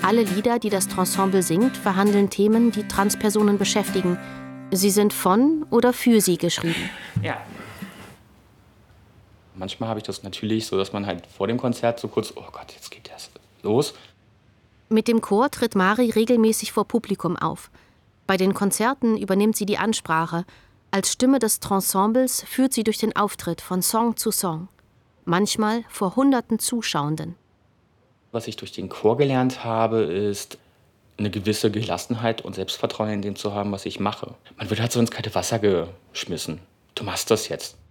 Alle Lieder, die das Ensemble singt, verhandeln Themen, die Transpersonen beschäftigen. Sie sind von oder für sie geschrieben. Ja. Manchmal habe ich das natürlich so, dass man halt vor dem Konzert so kurz, oh Gott, jetzt geht das los. Mit dem Chor tritt Mari regelmäßig vor Publikum auf. Bei den Konzerten übernimmt sie die Ansprache. Als Stimme des Ensembles führt sie durch den Auftritt von Song zu Song. Manchmal vor Hunderten Zuschauenden. Was ich durch den Chor gelernt habe, ist eine gewisse Gelassenheit und Selbstvertrauen in dem zu haben, was ich mache. Man wird halt so ins kalte Wasser geschmissen. Du machst das jetzt.